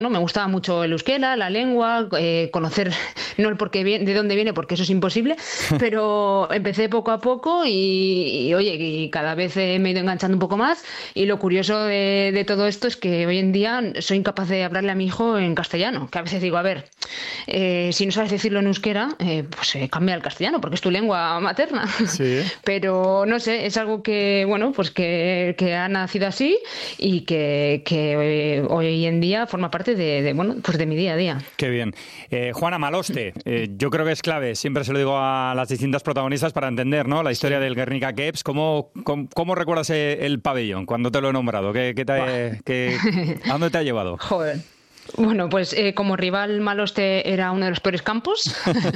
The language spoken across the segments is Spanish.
¿no? Me gustaba mucho el euskera, la lengua, conocer no el porqué de dónde viene, porque eso es imposible, pero empecé poco a poco oye, y cada vez me he ido enganchando un poco más. Y lo curioso de todo esto es que hoy en día soy incapaz de hablarle a mi hijo en castellano, que a veces digo, a ver, si no sabes decirlo en euskera, pues cambia al castellano, porque es tu lengua materna. Sí. Pero no sé, es algo que, bueno, pues que ha nacido así y que hoy en día forma parte bueno, pues de mi día a día. Qué bien. Juana Maloste, yo creo que es clave, siempre se lo digo a las distintas protagonistas para entender, ¿no? La historia del Guernica Caps. ¿Cómo recuerdas el pabellón cuando te lo he nombrado? ¿A dónde te ha llevado? Joder. Bueno, pues como rival Maloste era uno de los peores campos,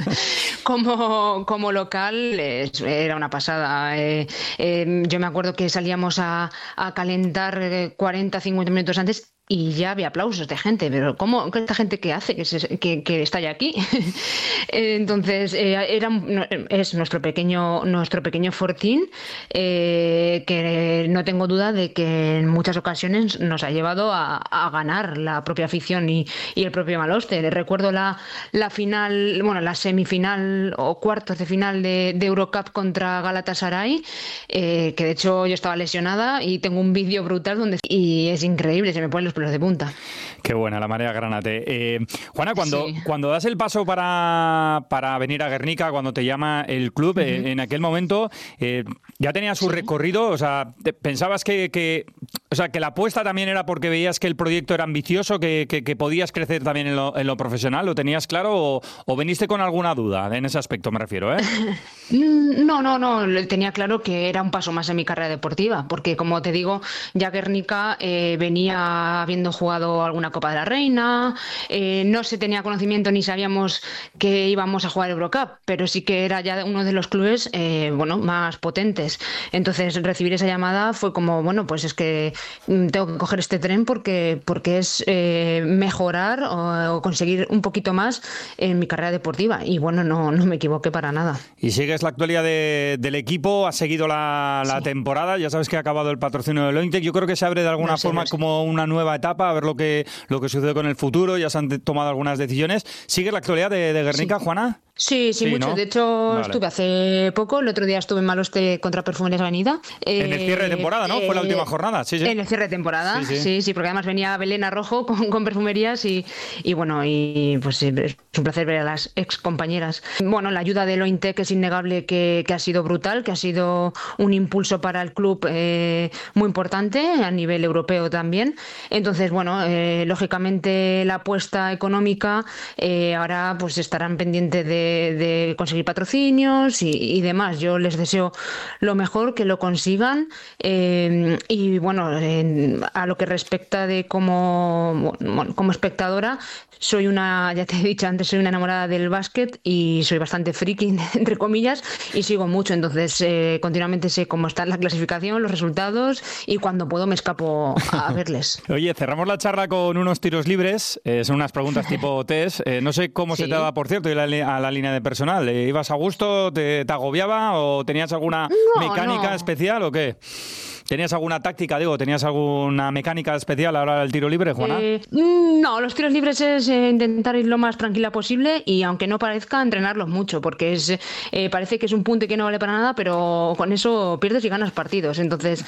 como local era una pasada. Yo me acuerdo que salíamos a calentar 40-50 minutos antes y ya había aplausos de gente, pero ¿cómo esta gente qué hace que está ya aquí? Entonces es nuestro pequeño fortín, que no tengo duda de que en muchas ocasiones nos ha llevado a ganar la propia afición y el propio Maloste. Recuerdo la final, bueno, la semifinal o cuartos de final de Eurocup contra Galatasaray, que de hecho yo estaba lesionada y tengo un vídeo brutal y es increíble, se me ponen los pelos de punta. Qué buena la marea Granate. Juana, cuando das el paso para venir a Guernica, cuando te llama el club, en aquel momento ya tenía su recorrido, o sea, pensabas que la apuesta también era porque veías que el proyecto era ambicioso, que podías crecer también en lo profesional, ¿lo tenías claro o veniste con alguna duda en ese aspecto, me refiero, ¿eh? No, tenía claro que era un paso más en mi carrera deportiva, porque como te digo, ya Guernica venía habiendo jugado alguna Copa de la Reina, no se tenía conocimiento ni sabíamos que íbamos a jugar Eurocup, pero sí que era ya uno de los clubes más potentes. Entonces recibir esa llamada fue como, bueno, pues es que tengo que coger este tren porque es mejorar o conseguir un poquito más en mi carrera deportiva. Y bueno, no me equivoqué para nada. Y sigues la actualidad del equipo, has seguido la temporada, ya sabes que ha acabado el patrocinio del Ointec. Yo creo que se abre de alguna forma como una nueva etapa, a ver lo que sucede con el futuro, ya se han tomado algunas decisiones. ¿Sigues la actualidad de Guernica, Juana? Sí, mucho. ¿No? De hecho, estuve hace poco, el otro día estuve en Maloste contra Perfumerías Avenida. En el cierre de temporada, ¿no? Fue la última jornada. Sí. En el cierre de temporada, sí, porque además venía Belén Arrojo con Perfumerías y bueno, y pues es un placer ver a las ex compañeras. Bueno, la ayuda del Ointec es innegable que ha sido brutal, que ha sido un impulso para el club muy importante a nivel europeo también. Entonces, bueno, lógicamente la apuesta económica ahora pues estarán pendientes de conseguir patrocinios y demás. Yo les deseo lo mejor, que lo consigan y bueno, a lo que respecta de como espectadora, ya te he dicho antes, soy una enamorada del básquet y soy bastante friki, entre comillas, y sigo mucho, entonces continuamente sé cómo está la clasificación, los resultados y cuando puedo me escapo a verles. Oye, cerramos la charla con unos tiros libres, son unas preguntas tipo test, no sé cómo se te daba, por cierto, ir a la línea de personal. ¿Ibas a gusto? ¿Te agobiaba? ¿O tenías alguna mecánica especial o qué? ¿Tenías alguna táctica, tenías alguna mecánica especial a la hora del tiro libre, Juana? No, los tiros libres es intentar ir lo más tranquila posible y aunque no parezca, entrenarlos mucho, porque parece que es un punto que no vale para nada, pero con eso pierdes y ganas partidos. Entonces,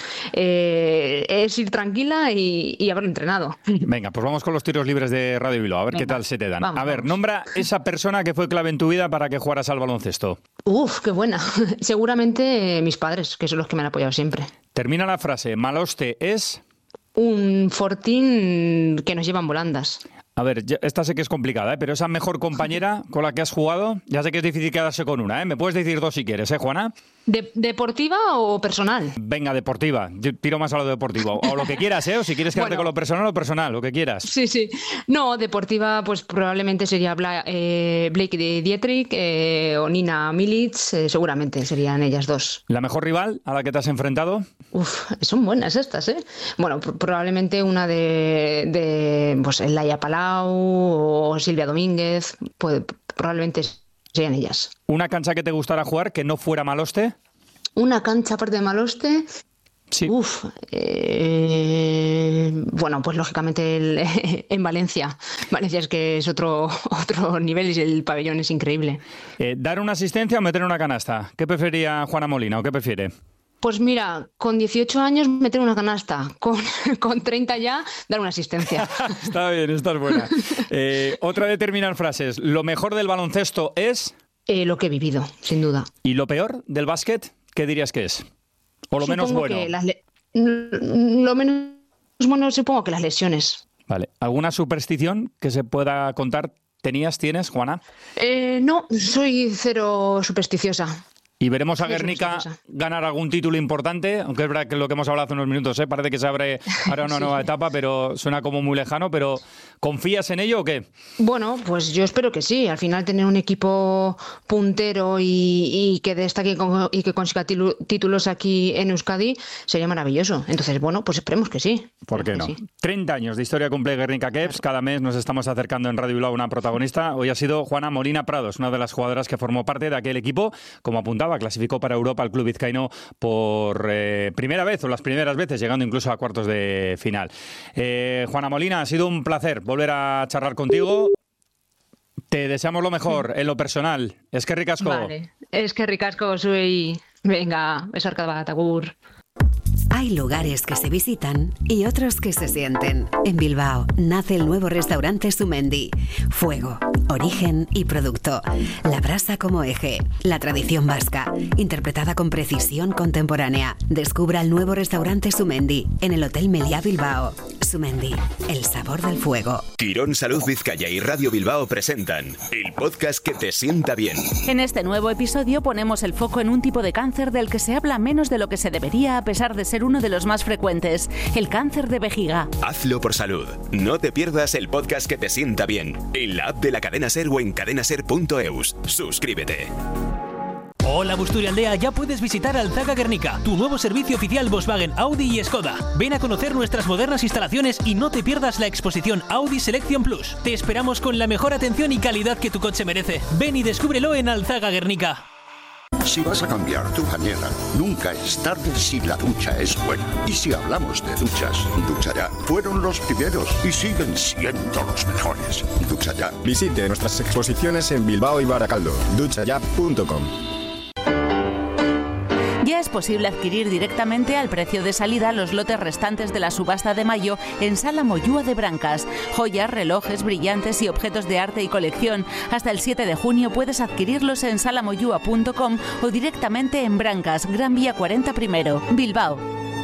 es ir tranquila y haberlo entrenado. Venga, pues vamos con los tiros libres de Radio Bilbao, a ver qué tal se te dan. Vamos. Nombra esa persona que fue clave en tu vida para que jugaras al baloncesto. Qué buena. Seguramente mis padres, que son los que me han apoyado siempre. Termina la frase. Maloste es... un fortín que nos lleva en volandas. A ver, esta sé que es complicada, pero esa mejor compañera con la que has jugado, ya sé que es difícil quedarse con una, ¿eh? Me puedes decir dos si quieres, Juana? ¿Deportiva o personal? Venga, deportiva. Yo tiro más a lo deportivo. O lo que quieras, o si quieres quedarte con lo personal, lo que quieras. Sí. No, deportiva, pues probablemente sería Blake Dietrich o Nina Milic, seguramente serían ellas dos. ¿La mejor rival a la que te has enfrentado? Son buenas estas, ¿eh? Bueno, probablemente una de pues Laia Palau o Silvia Domínguez, pues probablemente serían ellas. ¿Una cancha que te gustara jugar que no fuera Maloste? Una cancha aparte de Maloste, Sí. Bueno, pues lógicamente en Valencia. Valencia es otro nivel y el pabellón es increíble. ¿Dar una asistencia o meter una canasta? ¿Qué prefería Juana Molina o qué prefiere? Pues mira, con 18 años meter una canasta, con 30 ya dar una asistencia. Está bien, esta es buena. Otra de terminar frases. ¿Lo mejor del baloncesto es...? Lo que he vivido, sin duda. ¿Y lo peor del básquet? ¿Qué dirías que es? ¿O lo menos bueno? Lo menos bueno supongo que las lesiones. Vale. ¿Alguna superstición que se pueda contar? ¿Tienes, Juana? No, soy cero supersticiosa. ¿Y veremos a Guernica ganar algún título importante? Aunque es verdad que lo que hemos hablado hace unos minutos, parece que se abre ahora una nueva etapa, pero suena como muy lejano. ¿Pero confías en ello o qué? Bueno, pues yo espero que sí. Al final tener un equipo puntero y que destaque y que consiga títulos aquí en Euskadi sería maravilloso. Entonces, bueno, pues esperemos que sí. ¿Por qué no? Sí. 30 años de historia cumple Guernica Keps. Cada mes nos estamos acercando en Radio Bilbao a una protagonista. Hoy ha sido Juana Molina Prados, una de las jugadoras que formó parte de aquel equipo, como apuntaba. Clasificó para Europa al club vizcaíno por primera vez o las primeras veces, llegando incluso a cuartos de final. Juana Molina, ha sido un placer volver a charlar contigo. Te deseamos lo mejor en lo personal. Es que ricasco. Vale, es que ricasco soy. Venga, besarka bat, agur. Hay lugares que se visitan y otros que se sienten. En Bilbao nace el nuevo restaurante Sumendi. Fuego, origen y producto. La brasa como eje. La tradición vasca, interpretada con precisión contemporánea. Descubra el nuevo restaurante Sumendi en el Hotel Meliá Bilbao. Sumendi, el sabor del fuego. Quirón Salud Vizcaya y Radio Bilbao presentan el podcast que te sienta bien. En este nuevo episodio ponemos el foco en un tipo de cáncer del que se habla menos de lo que se debería, a pesar de ser uno de los más frecuentes, el cáncer de vejiga. Hazlo por salud. No te pierdas el podcast que te sienta bien en la app de la Cadena Ser o en cadenaser.eus. Suscríbete. Hola Busturialdea, ya puedes visitar Alzaga Guernica, tu nuevo servicio oficial Volkswagen, Audi y Skoda. Ven a conocer nuestras modernas instalaciones y no te pierdas la exposición Audi Selection Plus. Te esperamos con la mejor atención y calidad que tu coche merece. Ven y descúbrelo en Alzaga Guernica. Si vas a cambiar tu bañera, nunca es tarde si la ducha es buena. Y si hablamos de duchas, Ducha Ya fueron los primeros y siguen siendo los mejores. Ducha Ya. Visite nuestras exposiciones en Bilbao y Baracaldo. duchaya.com. Ya es posible adquirir directamente al precio de salida los lotes restantes de la subasta de mayo en Sala Moyúa de Brancas. Joyas, relojes, brillantes y objetos de arte y colección. Hasta el 7 de junio puedes adquirirlos en salamoyúa.com o directamente en Brancas, Gran Vía 40 primero, Bilbao.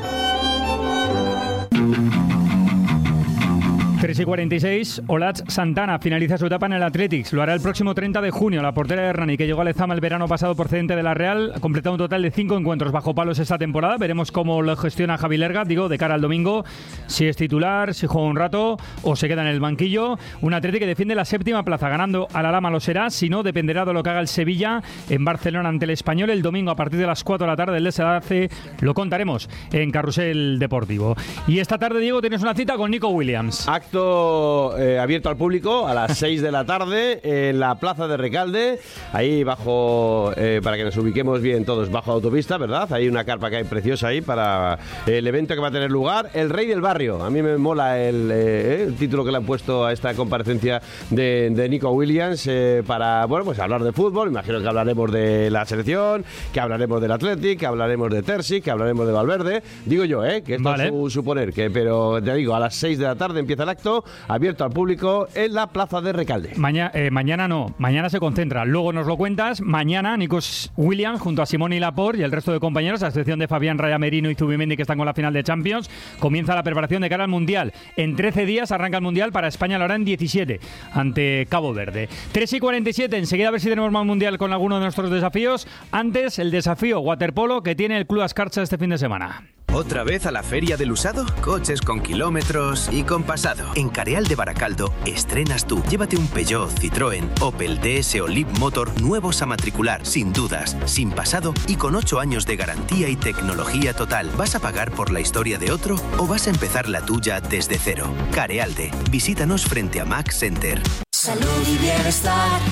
3:46, Olatz Santana finaliza su etapa en el Athletics. Lo hará el próximo 30 de junio. La portera de Hernani, que llegó a Lezama el verano pasado procedente de la Real, ha completado un total de 5 encuentros bajo palos esta temporada. Veremos cómo lo gestiona Javi Lerga, de cara al domingo, si es titular, si juega un rato o se queda en el banquillo. Un Athletic que defiende la 7ª plaza, ganando a la Lama lo será, si no, dependerá de lo que haga el Sevilla en Barcelona ante el Español el domingo a partir de las 4 de la tarde. El desenlace lo contaremos en Carrusel Deportivo. Y esta tarde, Diego, tienes una cita con Nico Williams. Abierto al público a las 6 de la tarde en la Plaza de Recalde, ahí bajo, para que nos ubiquemos bien todos, bajo autopista, ¿verdad? Hay una carpa que hay preciosa ahí para el evento que va a tener lugar, El Rey del Barrio. A mí me mola el título que le han puesto a esta comparecencia de Nico Williams, para, bueno, pues hablar de fútbol. Imagino que hablaremos de la selección, que hablaremos del Athletic, que hablaremos de Terzi, que hablaremos de Valverde. Digo yo, que esto vale. Es suponer, pero te digo, a las 6 de la tarde empieza el acto, abierto al público en la Plaza de Recalde. Mañana no, mañana se concentra. Luego nos lo cuentas. Mañana Nico Williams junto a Simone Laporte y el resto de compañeros, a excepción de Fabián Raya Merino y Zubimendi, que están con la final de Champions, comienza la preparación de cara al Mundial. En 13 días arranca el Mundial, para España lo hará en 17 ante Cabo Verde. 3:47, enseguida a ver si tenemos más Mundial con alguno de nuestros desafíos. Antes, el desafío waterpolo que tiene el Club Ascarcha este fin de semana. ¿Otra vez a la Feria del Usado? Coches con kilómetros y con pasado. En Careal de Baracaldo estrenas tú. Llévate un Peugeot, Citroën, Opel, DS o Leap Motor nuevos a matricular, sin dudas, sin pasado y con 8 años de garantía y tecnología total. ¿Vas a pagar por la historia de otro o vas a empezar la tuya desde cero? Carealde. Visítanos frente a Max Center. Salud y bienestar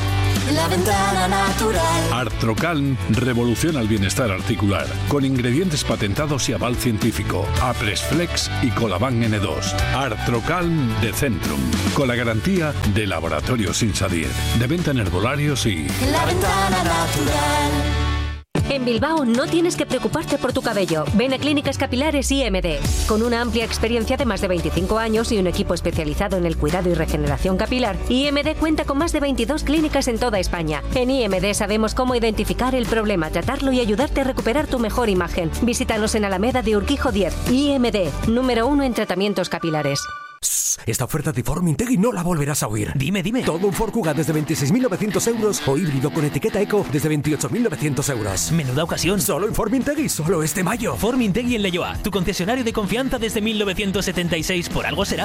La Ventana Natural. Artrocalm revoluciona el bienestar articular con ingredientes patentados y aval científico. Apresflex y Colaban N2. Artrocalm de Centrum, con la garantía de Laboratorios Insadir, de venta en herbolarios y... La Ventana Natural. En Bilbao no tienes que preocuparte por tu cabello. Ven a Clínicas Capilares IMD. Con una amplia experiencia de más de 25 años y un equipo especializado en el cuidado y regeneración capilar, IMD cuenta con más de 22 clínicas en toda España. En IMD sabemos cómo identificar el problema, tratarlo y ayudarte a recuperar tu mejor imagen. Visítanos en Alameda de Urquijo 10. IMD, número 1 en tratamientos capilares. Esta oferta de Ford Mintegi no la volverás a oír. Dime. Todo un Ford Kuga desde 26.900 euros o híbrido con etiqueta Eco desde 28.900 euros. Menuda ocasión. Solo en Ford Mintegi, solo este mayo. Ford Mintegi en Leioa, tu concesionario de confianza desde 1976. Por algo será.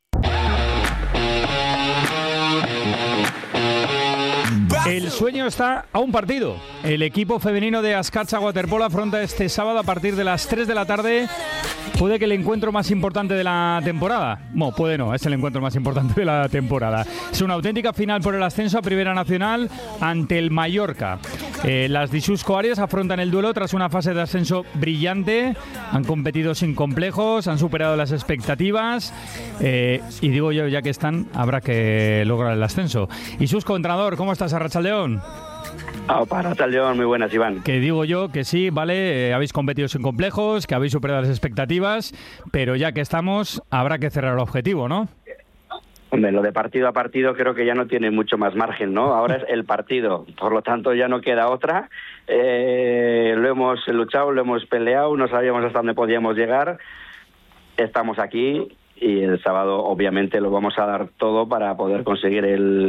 El sueño está a un partido. El equipo femenino de Azkatza Waterpolo afronta este sábado a partir de las 3 de la tarde. Puede que el encuentro más importante de la temporada. Bueno, puede no, es el encuentro más importante de la temporada. Es una auténtica final por el ascenso a Primera Nacional ante el Mallorca. Las Dixusco Arias afrontan el duelo tras una fase de ascenso brillante. Han competido sin complejos, han superado las expectativas. Y digo yo, ya que están, habrá que lograr el ascenso. Isusco, entrenador, ¿cómo estás, Arratsaldeón? Arratsaldeón, muy buenas, Iván. Que digo yo que sí, vale, habéis competido sin complejos, que habéis superado las expectativas, pero ya que estamos, habrá que cerrar el objetivo, ¿no? Hombre, lo de partido a partido creo que ya no tiene mucho más margen, ¿no? Ahora es el partido, por lo tanto ya no queda otra. Lo hemos luchado, lo hemos peleado, no sabíamos hasta dónde podíamos llegar. Estamos aquí y el sábado obviamente lo vamos a dar todo para poder conseguir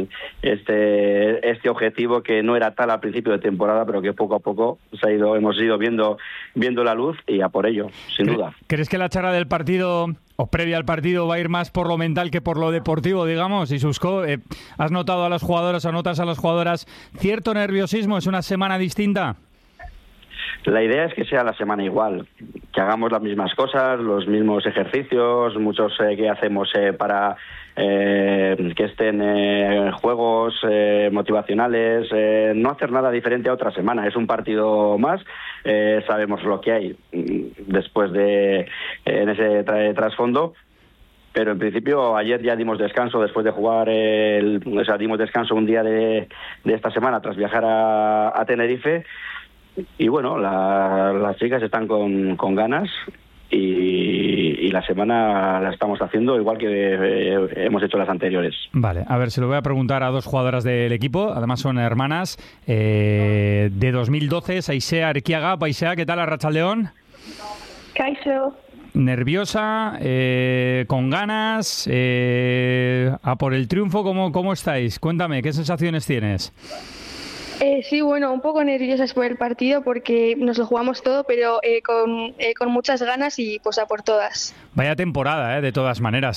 este objetivo que no era tal al principio de temporada, pero que poco a poco hemos ido viendo la luz y a por ello, sin duda. ¿Crees que la charla del partido o previa al partido va a ir más por lo mental que por lo deportivo, digamos? Isusco, ¿has notado a las jugadoras o notas a las jugadoras cierto nerviosismo? ¿Es una semana distinta? La idea es que sea la semana igual, que hagamos las mismas cosas, los mismos ejercicios, muchos que hacemos para que estén juegos motivacionales, no hacer nada diferente a otra semana. Es un partido más, sabemos lo que hay después en ese trasfondo. Pero en principio ayer ya dimos descanso después de jugar, dimos descanso un día de esta semana tras viajar a Tenerife. Y bueno, las chicas están con ganas y la semana la estamos haciendo igual que hemos hecho las anteriores. Vale, a ver, se lo voy a preguntar a dos jugadoras del equipo, además son hermanas, de 2012, Aisea Arquiaga. Aisea, ¿qué tal, Arratsaldeón? Kaixo. Nerviosa, con ganas, a por el triunfo, ¿cómo estáis? Cuéntame, ¿qué sensaciones tienes? Sí, bueno, un poco nerviosas por el partido porque nos lo jugamos todo, pero con muchas ganas y pues a por todas. Vaya temporada, de todas maneras,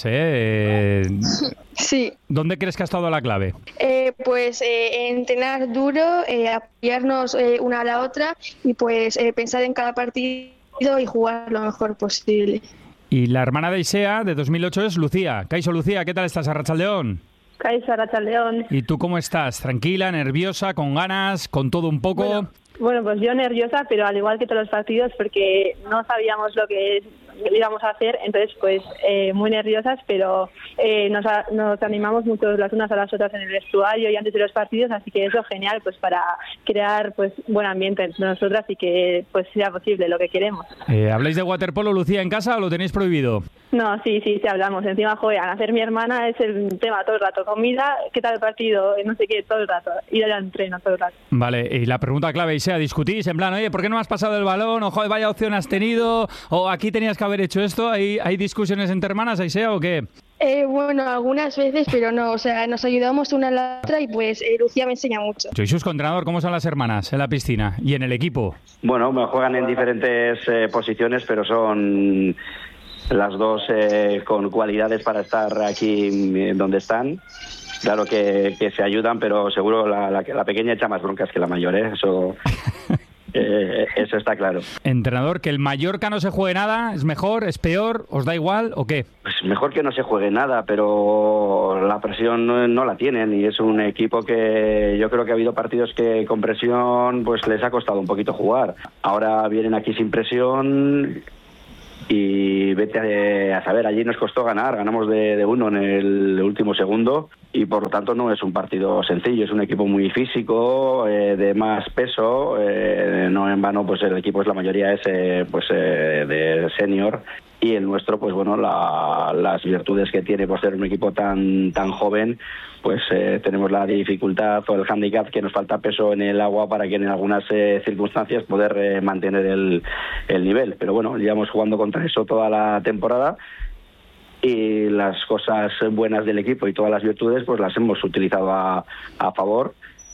Sí. ¿Dónde crees que ha estado la clave? Pues entrenar duro, apoyarnos una a la otra y pues pensar en cada partido y jugar lo mejor posible. Y la hermana de Aisea, de 2008, es Lucía. Kaixo, Lucía, ¿qué tal estás, Arratsaldeón? Kaixo, Arratsaldeón. ¿Y tú cómo estás? ¿Tranquila, nerviosa, con ganas, con todo un poco? Bueno, pues yo nerviosa, pero al igual que todos los partidos, porque no sabíamos lo que íbamos a hacer, entonces pues muy nerviosas, pero nos animamos mucho las unas a las otras en el vestuario y antes de los partidos, así que eso es genial pues para crear pues buen ambiente entre nosotras y que pues sea posible lo que queremos. ¿Habláis de waterpolo, Lucía, en casa o lo tenéis prohibido? No, sí hablamos. Encima, joder, al hacer mi hermana es el tema todo el rato. Comida, ¿qué tal el partido? No sé qué, todo el rato. Ir al entreno todo el rato. Vale, y la pregunta clave, Aisea, ¿discutís en plan, oye, ¿por qué no has pasado el balón? O, joder, vaya opción has tenido. O aquí tenías que haber hecho esto. ¿Hay discusiones entre hermanas, Aisea, o qué? Bueno, algunas veces, pero no. O sea, nos ayudamos una a la otra y pues Lucía me enseña mucho. Soy sus entrenador, ¿cómo son las hermanas en la piscina y en el equipo? Bueno, juegan en diferentes posiciones, pero son las dos con cualidades para estar aquí donde están. Claro que se ayudan, pero seguro la pequeña echa más broncas que la mayor, ¿eh? Eso está claro. Entrenador, que el Mallorca no se juegue nada, ¿es mejor, es peor, os da igual o qué? Pues mejor que no se juegue nada, pero la presión no la tienen y es un equipo que yo creo que ha habido partidos que con presión pues les ha costado un poquito jugar. Ahora vienen aquí sin presión y vete a saber, allí nos costó ganar, ganamos de 1 en el último segundo y por lo tanto no es un partido sencillo, es un equipo muy físico, de más peso, no en vano pues el equipo la mayoría es de senior y el nuestro pues bueno, las virtudes que tiene por ser un equipo tan joven, pues tenemos la dificultad o el hándicap que nos falta peso en el agua para que en algunas circunstancias poder mantener el nivel, pero bueno, llevamos jugando contra eso toda la temporada y las cosas buenas del equipo y todas las virtudes pues las hemos utilizado a favor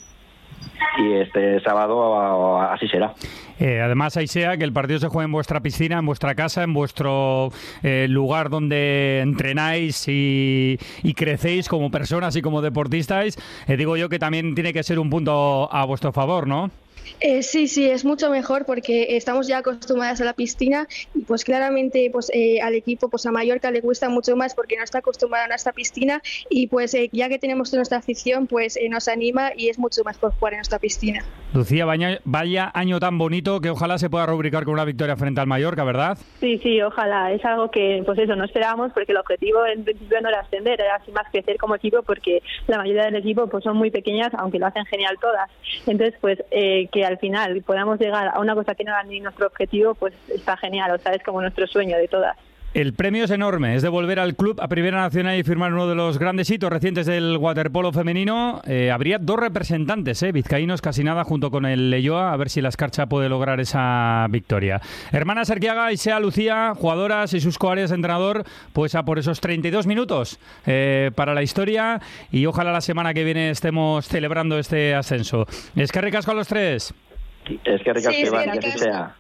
y este sábado así será. Además, ahí sea que el partido se juegue en vuestra piscina, en vuestra casa, en vuestro lugar donde entrenáis y crecéis como personas y como deportistas, digo yo que también tiene que ser un punto a vuestro favor, ¿no? Sí, es mucho mejor porque estamos ya acostumbradas a la piscina y pues claramente pues al equipo, pues a Mallorca le cuesta mucho más porque no está acostumbrado a esta piscina y pues ya que tenemos nuestra afición pues nos anima y es mucho mejor jugar en esta piscina. Lucía, vaya año tan bonito que ojalá se pueda rubricar con una victoria frente al Mallorca, ¿verdad? Sí, ojalá. Es algo que pues eso no esperábamos porque el objetivo en principio no era ascender, era así más crecer como equipo porque la mayoría del equipo pues son muy pequeñas, aunque lo hacen genial todas. Entonces pues que al final podamos llegar a una cosa que no era ni nuestro objetivo, pues está genial, o sea, es como nuestro sueño de todas. El premio es enorme, es de volver al club a Primera Nacional y firmar uno de los grandes hitos recientes del waterpolo femenino. Habría 2 representantes, vizcaínos, casi nada, junto con el Leioa, a ver si la Escarcha puede lograr esa victoria. Hermana Serquiaga y sea Lucía, jugadoras y sus coarias de entrenador, pues a por esos 32 minutos para la historia y ojalá la semana que viene estemos celebrando este ascenso. Es que ricasco a los 3. Es que ricasco, Iván, que así sea.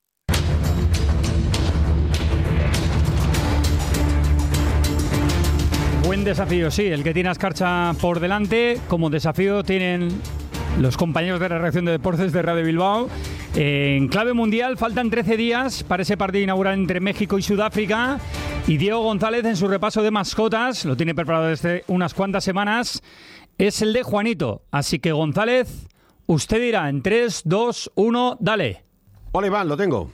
Buen desafío, sí, el que tiene a Escarcha por delante. Como desafío tienen los compañeros de la redacción de deportes de Radio Bilbao. En clave mundial faltan 13 días para ese partido inaugural entre México y Sudáfrica. Y Diego González, en su repaso de mascotas, lo tiene preparado desde unas cuantas semanas, es el de Juanito. Así que González, usted dirá en 3, 2, 1, dale. Hola Iván, lo tengo.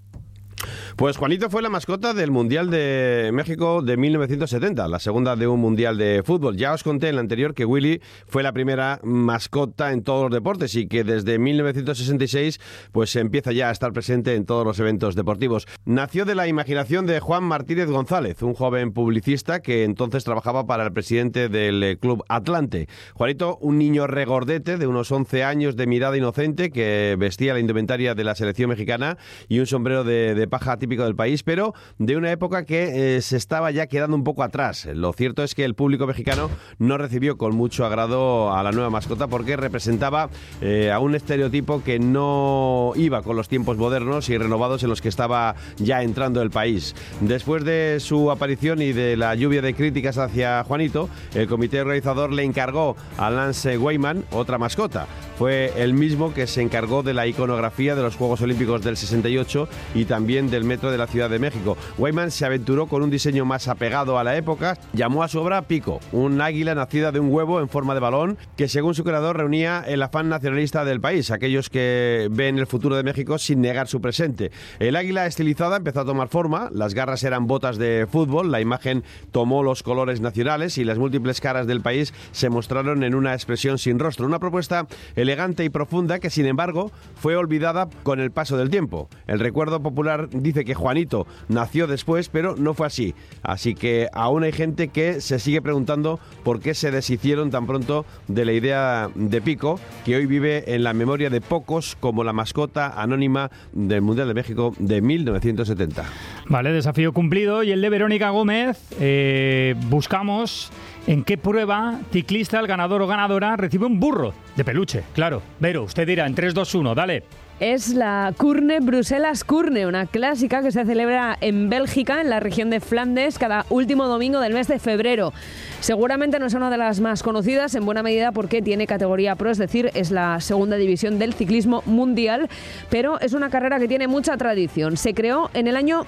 Pues Juanito fue la mascota del Mundial de México de 1970, la segunda de un Mundial de fútbol. Ya os conté en la anterior que Willy fue la primera mascota en todos los deportes y que desde 1966 pues empieza ya a estar presente en todos los eventos deportivos. Nació de la imaginación de Juan Martínez González, un joven publicista que entonces trabajaba para el presidente del Club Atlante. Juanito, un niño regordete de unos 11 años de mirada inocente que vestía la indumentaria de la selección mexicana y un sombrero de paja típico del país, pero de una época que se estaba ya quedando un poco atrás. Lo cierto es que el público mexicano no recibió con mucho agrado a la nueva mascota porque representaba a un estereotipo que no iba con los tiempos modernos y renovados en los que estaba ya entrando el país. Después de su aparición y de la lluvia de críticas hacia Juanito, el comité organizador le encargó a Lance Weyman otra mascota. Fue el mismo que se encargó de la iconografía de los Juegos Olímpicos del 68 y también del metro de la Ciudad de México. Weyman se aventuró con un diseño más apegado a la época. Llamó a su obra Pico, un águila nacida de un huevo en forma de balón que, según su creador, reunía el afán nacionalista del país, aquellos que ven el futuro de México sin negar su presente. El águila estilizada empezó a tomar forma, las garras eran botas de fútbol, la imagen tomó los colores nacionales y las múltiples caras del país se mostraron en una expresión sin rostro. Una propuesta elegante y profunda que, sin embargo, fue olvidada con el paso del tiempo. El recuerdo popular dice que Juanito nació después, pero no fue así. Así que aún hay gente que se sigue preguntando por qué se deshicieron tan pronto de la idea de Pico, que hoy vive en la memoria de pocos como la mascota anónima del Mundial de México de 1970. Vale, desafío cumplido. Y el de Verónica Gómez, buscamos en qué prueba ciclista el ganador o ganadora recibe un burro de peluche. Claro, Vero, usted dirá en 3, 2, 1, dale. es la Kuurne Bruselas Kuurne, una clásica que se celebra en Bélgica, en la región de Flandes, cada último domingo del mes de febrero. Seguramente no es una de las más conocidas, en buena medida porque tiene categoría pro, es decir, es la segunda división del ciclismo mundial, pero es una carrera que tiene mucha tradición. Se creó en el año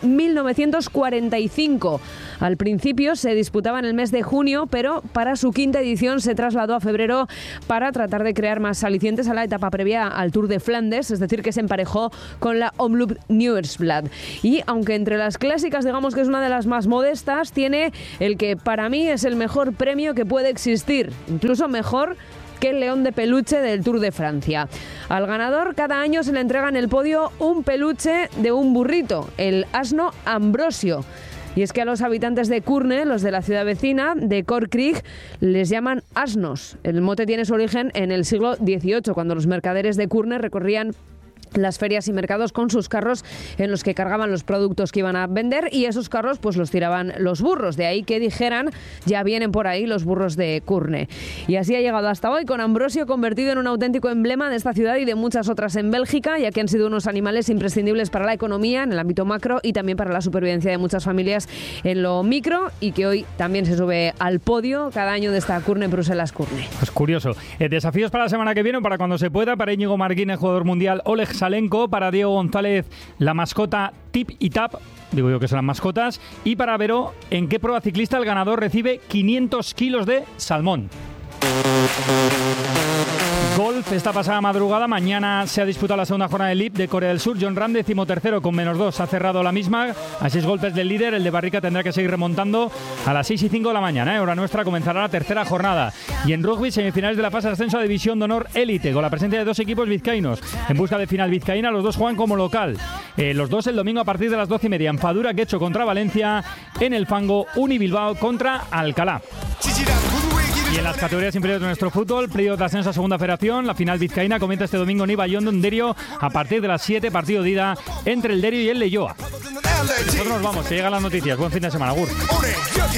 1945. Al principio se disputaba en el mes de junio, pero para su quinta edición se trasladó a febrero para tratar de crear más alicientes a la etapa previa al Tour de Flandes, es decir, que se emparejó con la Omloop Nieuwsblad. Y aunque entre las clásicas digamos que es una de las más modestas, tiene el que para mí es el mejor premio que puede existir, incluso mejor que el león de peluche del Tour de Francia. Al ganador cada año se le entrega en el podio un peluche de un burrito, el asno Ambrosio. Y es que a los habitantes de Kuurne, los de la ciudad vecina de Kortrijk, les llaman asnos. El mote tiene su origen en el siglo XVIII, cuando los mercaderes de Kuurne recorrían las ferias y mercados con sus carros en los que cargaban los productos que iban a vender, y esos carros pues los tiraban los burros. De ahí que dijeran, ya vienen por ahí los burros de Kuurne. Y así ha llegado hasta hoy, con Ambrosio convertido en un auténtico emblema de esta ciudad y de muchas otras en Bélgica, ya que han sido unos animales imprescindibles para la economía en el ámbito macro y también para la supervivencia de muchas familias en lo micro, y que hoy también se sube al podio cada año de esta Kuurne Bruselas Kuurne. Pues curioso. Desafíos para la semana que viene, para cuando se pueda, para Íñigo Marquina, jugador mundial, Oleg Salenko, para Diego González, la mascota Tip y Tap, digo yo que son las mascotas, y para Vero, ¿en qué prueba ciclista el ganador recibe 500 kilos de salmón? Golf, esta pasada madrugada, mañana se ha disputado la segunda jornada del LIP de Corea del Sur. John Ram, 13º con -2, ha cerrado la misma a 6 golpes del líder. El de Barrica tendrá que seguir remontando a las 6:05 de la mañana. Hora nuestra comenzará la tercera jornada. Y en rugby, semifinales de la fase de ascenso a División de Honor Élite, con la presencia de dos equipos vizcaínos. En busca de final vizcaína, los dos juegan como local. Los dos el domingo a partir de las 12:30. En Fadura, Guecho contra Valencia. En el Fango, Uni Bilbao contra Alcalá. Y en las categorías inferiores de nuestro fútbol, playoff de ascenso a segunda federación, la final vizcaína comienza este domingo en Ibaiondo, en Derio, a partir de las 7, partido de ida entre el Derio y el Leioa. Nosotros nos vamos, que llegan las noticias. Buen fin de semana, Agur.